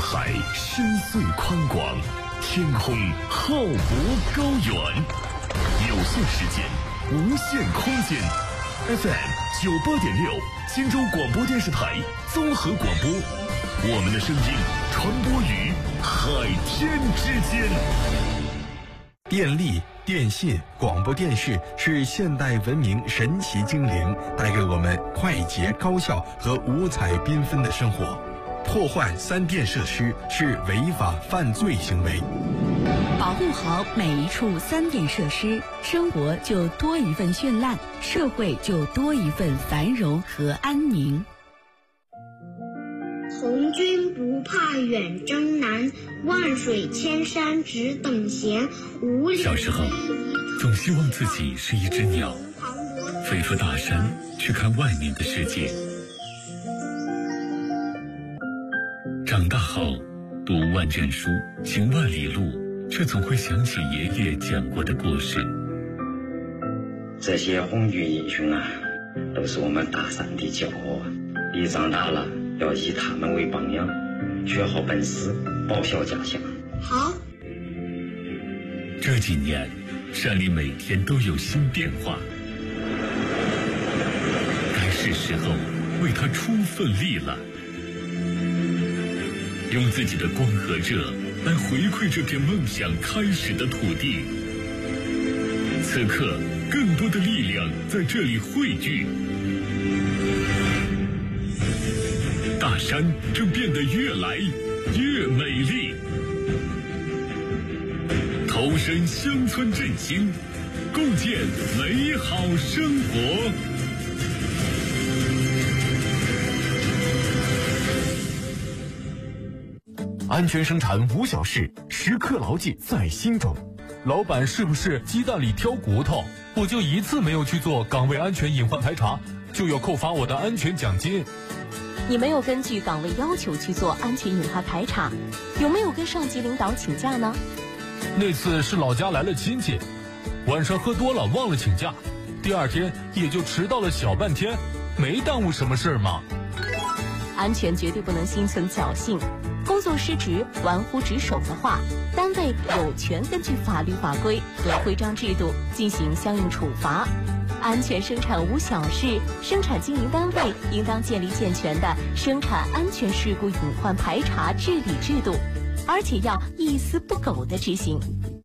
海深邃宽广，天空浩博高远，有限时间，无限空间。FM 98.6，荆州广播电视台综合广播，我们的声音传播于海天之间。 电力、电信、广播电视是现代文明神奇精灵，带给我们快捷、高效和五彩缤纷的生活。破坏3电设施是违法犯罪行为。 保护好每一处3电设施，生活就多一份绚烂，社会就多一份繁荣和安宁。 从军不怕远征难，万水千山只等闲。 小时候总希望自己是一只鸟，飞出大山去看外面的世界。长大后读万卷书，行万里路，却总会想起爷爷讲过的故事。 这些红军英雄啊，都是我们大山的骄傲啊！你长大了要以他们为榜样，学好本事，报效家乡。 好。 这几年山里每天都有新变化，该是时候为它出份力了，用自己的光和热来回馈这片梦想开始的土地。此刻更多的力量在这里汇聚，大山正变得越来越美丽。投身乡村振兴，构建美好生活。 安全生产无小事，时刻牢记在心中。 老板是不是鸡蛋里挑骨头？我就一次没有去做岗位安全隐患排查，就要扣发我的安全奖金。 你没有根据岗位要求去做安全隐患排查，有没有跟上级领导请假呢？ 那次是老家来了亲戚，晚上喝多了忘了请假，第二天也就迟到了小半天，没耽误什么事儿嘛。 安全绝对不能心存侥幸，工作失职、玩忽职守的话，单位有权根据法律法规和规章制度进行相应处罚。安全生产无小事，生产经营单位应当建立健全的生产安全事故隐患排查治理制度，而且要一丝不苟地执行。